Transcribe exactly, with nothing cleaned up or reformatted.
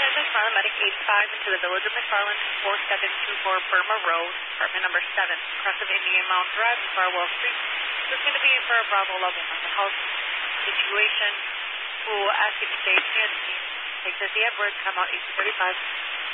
McFarland, Medic eighty-five into the Village of McFarland, four seven two four Burma Road, apartment number seven, across of Indian Mountain Drive, Farwell Street. This is going to be for a Bravo level mental health situation. We'll ask you to stay near the scene. Take the Edwards, come out eighteen thirty-five.